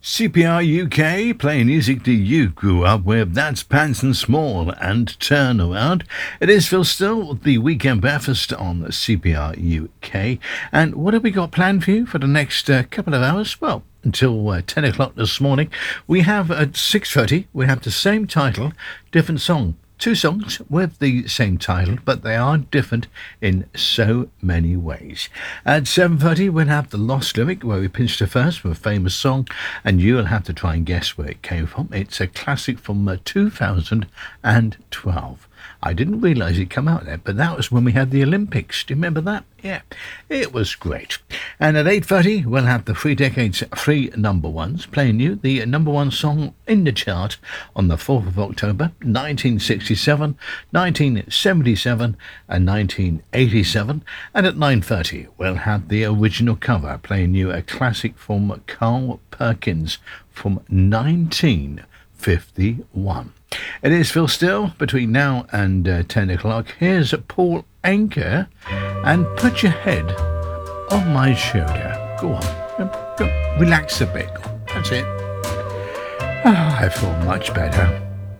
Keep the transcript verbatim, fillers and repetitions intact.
C P R U K, playing music that you grew up with. That's Pants and Small and Turn Around. It is Phil Still, the Weekend Breakfast on C P R U K. And what have we got planned for you for the next uh, couple of hours? Well, until uh, ten o'clock this morning. We have at six thirty, we have the same title, different song. Two songs with the same title, but they are different in so many ways. At seven thirty, we'll have The Lost Lyric, where we pinched it first with a famous song, and you'll have to try and guess where it came from. It's a classic from uh, two thousand twelve. I didn't realise it come out there, but that was when we had the Olympics. Do you remember that? Yeah, it was great. And at eight thirty, we'll have the Three Decades, Three Number Ones, playing you the number one song in the chart on the fourth of October, nineteen sixty-seven, nineteen seventy-seven, and nineteen eighty-seven. And at nine thirty, we'll have the original cover, playing you a classic from Carl Perkins from nineteen fifty-one. It is Phil Still between now and uh, ten o'clock. Here's Paul Anka and Put Your Head on My Shoulder. Go on, go, go. Relax a bit. That's it. Oh, I feel much better.